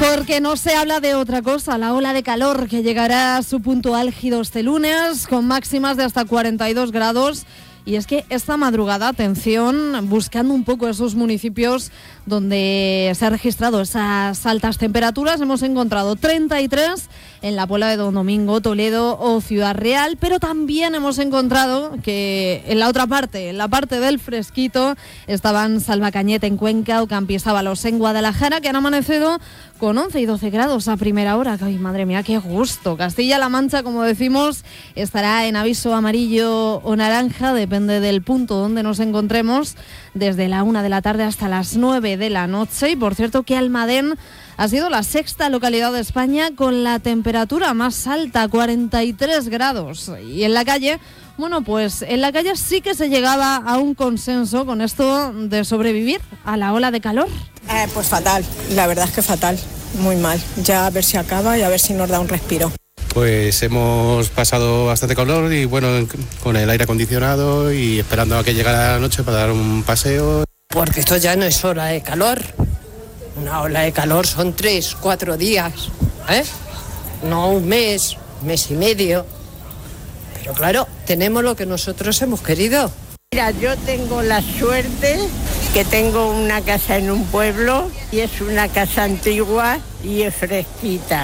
Porque no se habla de otra cosa, la ola de calor que llegará a su punto álgido este lunes con máximas de hasta 42 grados. Y es que esta madrugada, atención, buscando un poco esos municipios donde se han registrado esas altas temperaturas, hemos encontrado 33 en la Puebla de Don Domingo, Toledo o Ciudad Real, pero también hemos encontrado que en la otra parte, en la parte del fresquito, estaban Salvacañete en Cuenca o Campisábalos en Guadalajara, que han amanecido con 11 y 12 grados a primera hora. ¡Ay, madre mía, qué gusto! Castilla-La Mancha, como decimos, estará en aviso amarillo o naranja, depende del punto donde nos encontremos, desde la 1 de la tarde hasta las 9 de la noche. Y por cierto que Almadén ha sido la sexta localidad de España con la temperatura más alta, 43 grados. Y en la calle, bueno, pues en la calle sí que se llegaba a un consenso con esto de sobrevivir a la ola de calor. Pues fatal, la verdad es que fatal, muy mal. Ya a ver si acaba y a ver si nos da un respiro. Pues hemos pasado bastante calor y bueno, con el aire acondicionado y esperando a que llegara la noche para dar un paseo. Porque esto ya no es ola de calor. Una ola de calor son 3-4 días, no un mes y medio. Pero claro, tenemos lo que nosotros hemos querido. Mira, yo tengo la suerte que tengo una casa en un pueblo y es una casa antigua y es fresquita.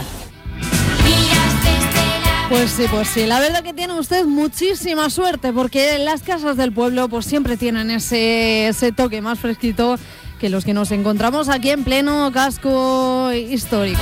Pues sí, la verdad que tiene usted muchísima suerte, porque las casas del pueblo pues siempre tienen ese toque más fresquito que los que nos encontramos aquí en pleno casco histórico.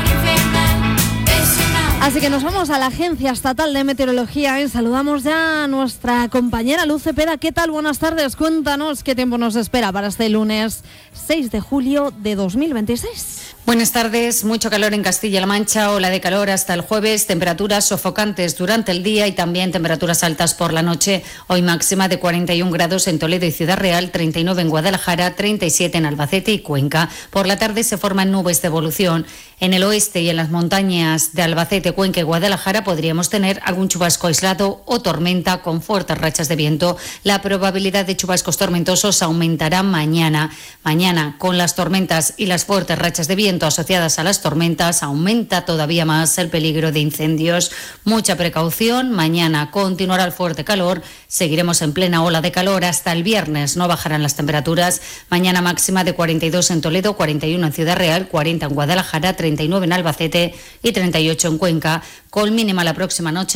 Así que nos vamos a la Agencia Estatal de Meteorología y saludamos ya a nuestra compañera Luz Cepeda. ¿Qué tal? Buenas tardes. Cuéntanos qué tiempo nos espera para este lunes 6 de julio de 2026. Buenas tardes, mucho calor en Castilla-La Mancha, ola de calor hasta el jueves, temperaturas sofocantes durante el día y también temperaturas altas por la noche. Hoy máxima de 41 grados en Toledo y Ciudad Real, 39 en Guadalajara, 37 en Albacete y Cuenca. Por la tarde se forman nubes de evolución. En el oeste y en las montañas de Albacete, Cuenca y Guadalajara podríamos tener algún chubasco aislado o tormenta con fuertes rachas de viento. La probabilidad de chubascos tormentosos aumentará mañana. Mañana, con las tormentas y las fuertes rachas de viento asociadas a las tormentas, aumenta todavía más el peligro de incendios. Mucha precaución. Mañana continuará el fuerte calor. Seguiremos en plena ola de calor hasta el viernes. No bajarán las temperaturas. Mañana máxima de 42 en Toledo, 41 en Ciudad Real, 40 en Guadalajara, 39 en Albacete y 38 en Cuenca, con mínima la próxima noche